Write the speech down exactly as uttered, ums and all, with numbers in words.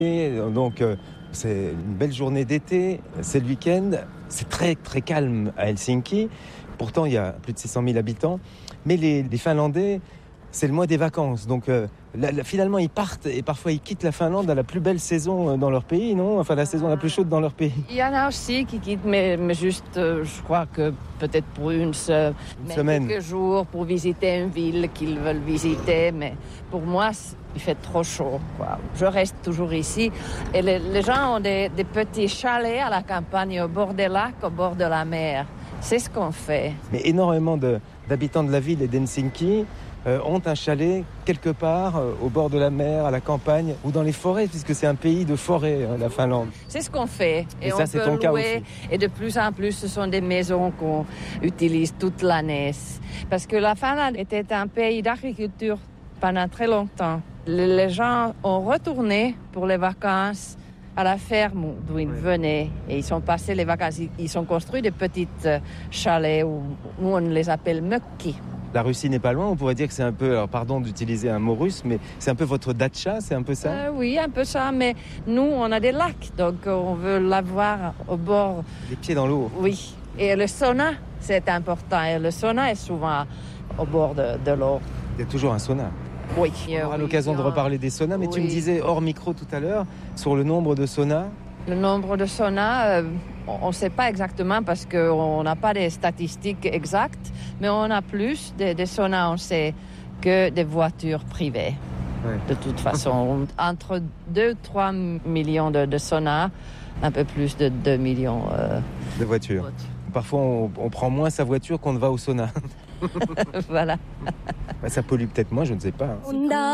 Et donc, euh, c'est une belle journée d'été, c'est le week-end, c'est très très calme à Helsinki. Pourtant, il y a plus de six cent mille habitants. Mais les, les Finlandais, c'est le mois des vacances. Donc, euh, là, là, finalement, ils partent et parfois ils quittent la Finlande à la plus belle saison dans leur pays, non ? Enfin, la saison la plus chaude dans leur pays. Il y en a aussi qui quittent, mais, mais juste, euh, je crois que peut-être pour une, se... une semaine. Quelques jours pour visiter une ville qu'ils veulent visiter. Mais pour moi, il fait trop chaud, quoi. Je reste toujours ici. Et les, les gens ont des, des petits chalets à la campagne, au bord des lacs, au bord de la mer. C'est ce qu'on fait. Mais énormément de, d'habitants de la ville et d'Helsinki euh, ont un chalet quelque part euh, au bord de la mer, à la campagne ou dans les forêts, puisque c'est un pays de forêt, hein, la Finlande. C'est ce qu'on fait. Et, et on ça, c'est peut ton louer, cas aussi. Et de plus en plus, ce sont des maisons qu'on utilise toute l'année. Parce que la Finlande était un pays d'agriculture pendant très longtemps. Les gens ont retourné pour les vacances à la ferme d'où ils venaient et ils sont passés les vacances. Ils ont construit des petites chalets où, où on les appelle mökki. La Russie n'est pas loin, on pourrait dire que c'est un peu, alors pardon d'utiliser un mot russe, mais c'est un peu votre datcha, c'est un peu ça ? euh, Oui, un peu ça, mais nous on a des lacs, donc on veut l'avoir au bord. Les pieds dans l'eau. Oui, et le sauna, c'est important, et le sauna est souvent au bord de, de l'eau. Il y a toujours un sauna. Oui. On aura oui, l'occasion de reparler des saunas, mais oui. tu me disais hors micro tout à l'heure, sur le nombre de saunas. Le nombre de saunas, euh, on ne sait pas exactement parce qu'on n'a pas des statistiques exactes, mais on a plus de, de saunas, on sait, que des voitures privées. Ouais. De toute façon, entre deux et trois millions de, de saunas, un peu plus de deux millions euh, de voitures. voitures. Parfois, on, on prend moins sa voiture qu'on ne va au sauna. Voilà. Bah, ça pollue peut-être moins, je ne sais pas. Hein.